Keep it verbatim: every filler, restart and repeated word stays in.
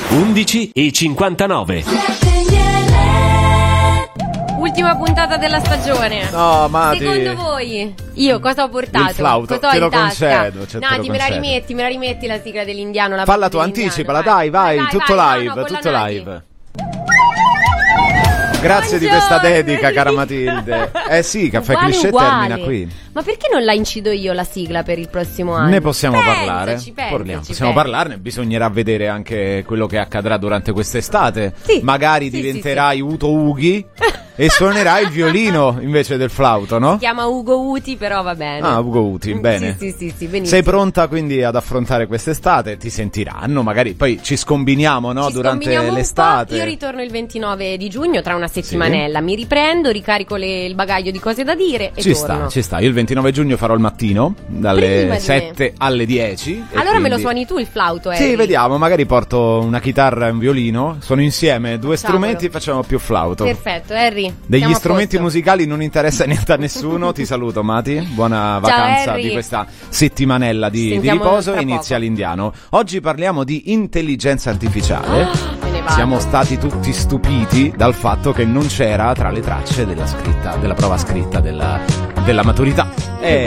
undici e cinquantanove. Ultima puntata della stagione. No, ma secondo voi io cosa ho portato? Il flauto, cosa ho te in lo tasca? concedo, cioè, no, te lo ti me la concedo. rimetti, me la rimetti la sigla dell'indiano, la Falla parte tu, dell'indiano, anticipala, dai, vai, vai, tutto vai, live, no, no, con tutto la Nati. live. Grazie di questa dedica, cara Matilde. Eh sì, Caffè Uguale, Cliché uguale. termina qui. Ma perché non la incido io la sigla per il prossimo anno? Ne possiamo pensaci, parlare. pensaci, Parliamo. pensaci. Possiamo parlarne, bisognerà vedere anche quello che accadrà durante quest'estate. Sì, Magari sì, diventerai sì, sì. Uto Ughi e suonerai il violino invece del flauto, no? Si chiama Ugo Uti, però va bene. Ah, Ugo Uti, bene. Sì, sì, sì, sì, benissimo. Sei pronta quindi ad affrontare quest'estate? Ti sentiranno, magari poi ci scombiniamo, no? Ci Durante scombiniamo un l'estate. po'. Io ritorno il ventinove di giugno, tra una settimanella. Mi riprendo, ricarico le- il bagaglio di cose da dire e Ci torno. sta, ci sta. Io il ventinove giugno farò il mattino, Prima dalle di sette alle dieci. e Allora me lo quindi- suoni tu il flauto, eh? Sì, vediamo, magari porto una chitarra e un violino, sono insieme, due Ciao, strumenti e però. facciamo più flauto. Perfetto, Harry. Degli siamo a strumenti posto. musicali non interessa niente a nessuno. Ti saluto, Mati. Buona vacanza Harry. di questa settimanella di, di Sentiamo riposo. tra Inizia poco. l'indiano. Oggi parliamo di intelligenza artificiale. Me ne vado. Siamo stati tutti stupiti dal fatto che non c'era tra le tracce della scritta, della prova scritta della, della maturità. E